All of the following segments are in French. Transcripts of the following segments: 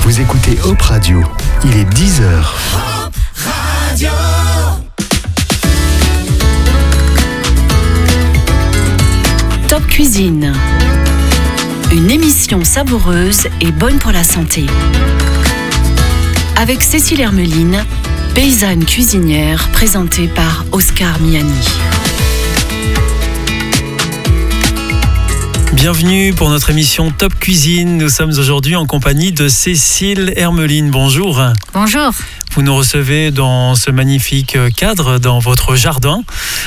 Vous écoutez Hop Radio, il est 10h. Hop Radio. Top Cuisine. Une émission savoureuse et bonne pour la santé. Avec Cécile Hermeline, paysanne cuisinière, présentée par Oscar Miani. Bienvenue pour notre émission Top Cuisine. Nous sommes aujourd'hui en compagnie de Cécile Hermeline. Bonjour. Bonjour. Vous nous recevez dans ce magnifique cadre, dans votre jardin.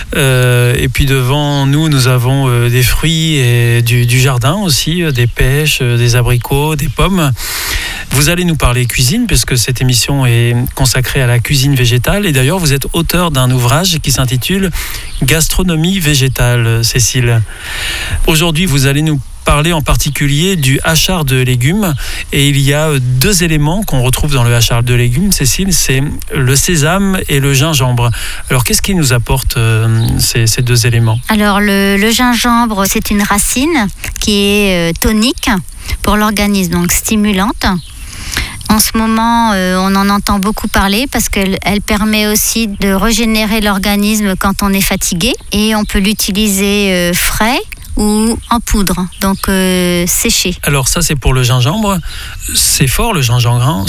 Et puis devant nous, nous avons des fruits et du jardin aussi, des pêches, des abricots, des pommes. Vous allez nous parler cuisine, puisque cette émission est consacrée à la cuisine végétale. Et d'ailleurs, vous êtes auteur d'un ouvrage qui s'intitule « Gastronomie végétale », Cécile. Aujourd'hui, vous allez nous parler en particulier du hachard de légumes. Et il y a deux éléments qu'on retrouve dans le hachard de légumes, Cécile, c'est le sésame et le gingembre. Alors, qu'est-ce qui nous apporte ces deux éléments ? Alors, le gingembre, c'est une racine qui est tonique pour l'organisme, donc stimulante. En ce moment, on en entend beaucoup parler parce qu'elle permet aussi de régénérer l'organisme quand on est fatigué. Et on peut l'utiliser frais ou en poudre, donc séché. Alors ça, c'est pour le gingembre. C'est fort, le gingembre, hein.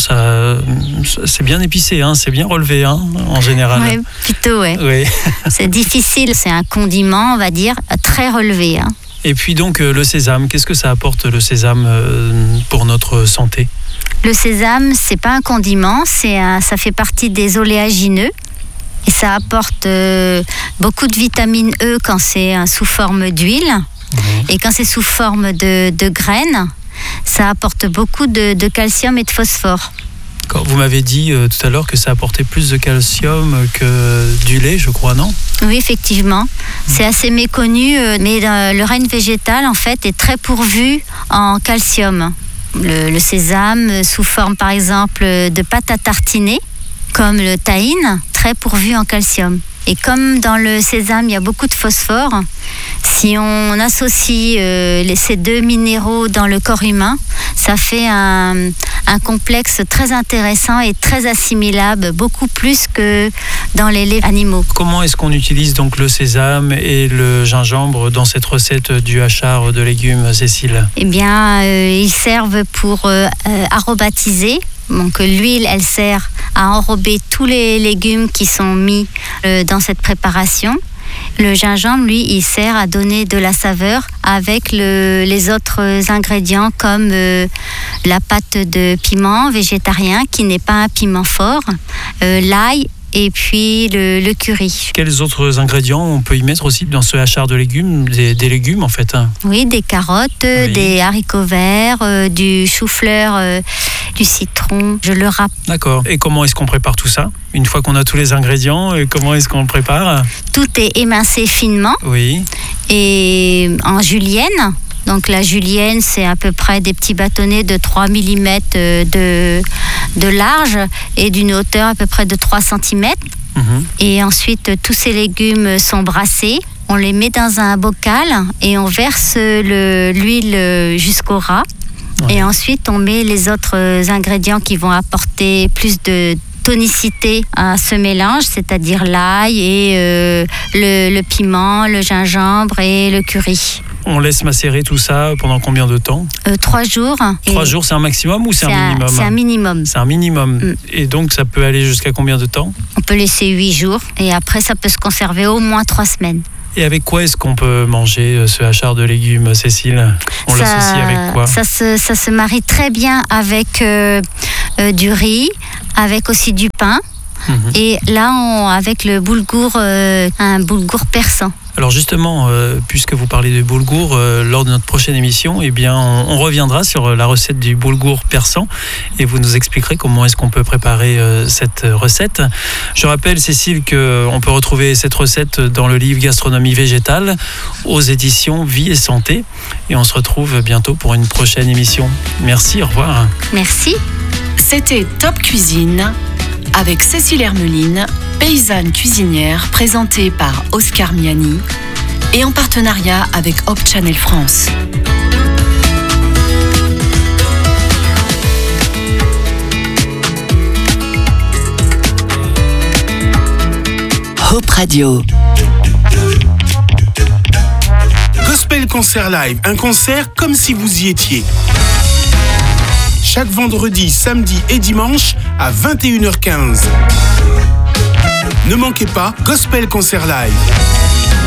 C'est bien épicé, hein. C'est bien relevé, hein, en général. Oui, plutôt, ouais. Oui. C'est difficile, c'est un condiment, on va dire, très relevé, hein. Et puis donc le sésame, qu'est-ce que ça apporte le sésame pour notre santé ? Le sésame, c'est pas un condiment, ça fait partie des oléagineux. Et ça apporte beaucoup de vitamine E quand c'est sous forme d'huile. Et quand c'est sous forme de graines, ça apporte beaucoup de calcium et de phosphore. Vous m'avez dit tout à l'heure que ça apportait plus de calcium que du lait, je crois, non ? Oui, effectivement. C'est assez méconnu, mais le règne végétal, en fait, est très pourvu en calcium. Le sésame, sous forme, par exemple, de pâte à tartiner, comme le tahine, très pourvu en calcium. Et comme dans le sésame, il y a beaucoup de phosphore, si on associe ces deux minéraux dans le corps humain, ça fait un complexe très intéressant et très assimilable, beaucoup plus que dans les laits animaux. Comment est-ce qu'on utilise donc le sésame et le gingembre dans cette recette du hachard de légumes, Cécile ? Eh bien, ils servent pour aromatiser. Donc l'huile, elle sert à enrober tous les légumes qui sont mis dans cette préparation. Le gingembre, lui, il sert à donner de la saveur avec les autres ingrédients comme la pâte de piment végétarien qui n'est pas un piment fort, l'ail et puis le curry. Quels autres ingrédients on peut y mettre aussi dans ce hachard de légumes, des légumes en fait, hein ? Oui, des carottes, oui. Des haricots verts, du chou-fleur, du citron, je le râpe. D'accord. Et comment est-ce qu'on prépare tout ça ? Une fois qu'on a tous les ingrédients, comment est-ce qu'on le prépare ? Tout est émincé finement. Oui. Et en julienne. Donc la julienne, c'est à peu près des petits bâtonnets de 3 mm de large et d'une hauteur à peu près de 3 cm. Et ensuite, tous ces légumes sont brassés. On les met dans un bocal et on verse l'huile jusqu'au ras. Ouais. Et ensuite, on met les autres ingrédients qui vont apporter plus de tonicité à ce mélange, c'est-à-dire l'ail et le piment, le gingembre et le curry. On laisse macérer tout ça pendant combien de temps ? 3 jours. 3 jours, c'est un maximum ou c'est un minimum ? C'est un minimum. C'est un minimum. Et donc, ça peut aller jusqu'à combien de temps ? On peut laisser 8 jours et après, ça peut se conserver au moins 3 semaines. Et avec quoi est-ce qu'on peut manger ce hachard de légumes, Cécile ? On l'associe avec quoi ? Ça se marie très bien avec du riz, avec aussi du pain. Et là, avec le boulgour, un boulgour persan. Alors justement, puisque vous parlez de boulgour, lors de notre prochaine émission, eh bien, on reviendra sur la recette du boulgour persan et vous nous expliquerez comment est-ce qu'on peut préparer cette recette. Je rappelle, Cécile, qu'on peut retrouver cette recette dans le livre Gastronomie végétale aux éditions Vie et Santé. Et on se retrouve bientôt pour une prochaine émission. Merci, au revoir. Merci. C'était Top Cuisine avec Cécile Hermeline, paysanne cuisinière, présentée par Oscar Miani et en partenariat avec Hop Channel France. Hope Radio. Gospel Concert Live, un concert comme si vous y étiez. Chaque vendredi, samedi et dimanche à 21h15. Ne manquez pas Gospel Concert Live.